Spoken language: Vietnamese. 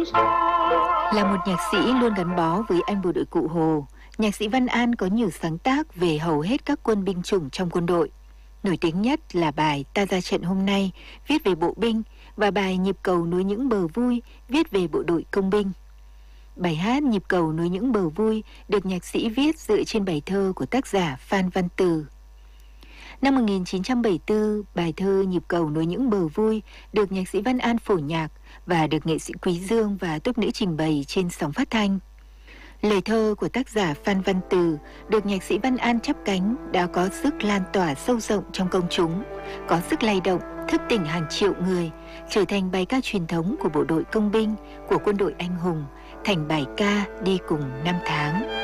Là một nhạc sĩ luôn gắn bó với anh bộ đội Cụ Hồ, nhạc sĩ Văn An có nhiều sáng tác về hầu hết các quân binh chủng trong quân đội. Nổi tiếng nhất là bài Ta ra trận hôm nay, viết về bộ binh, và bài Nhịp cầu nối những bờ vui, viết về bộ đội công binh. Bài hát Nhịp cầu nối những bờ vui được nhạc sĩ viết dựa trên bài thơ của tác giả Phan Văn Từ. Năm 1974, bài thơ Nhịp cầu nối những bờ vui được nhạc sĩ Văn An phổ nhạc và được nghệ sĩ Quý Dương và tốp nữ trình bày trên sóng phát thanh. Lời thơ của tác giả Phan Văn Từ được nhạc sĩ Văn An chắp cánh đã có sức lan tỏa sâu rộng trong công chúng, có sức lay động, thức tỉnh hàng triệu người, trở thành bài ca truyền thống của bộ đội công binh, của quân đội anh hùng, thành bài ca đi cùng năm tháng.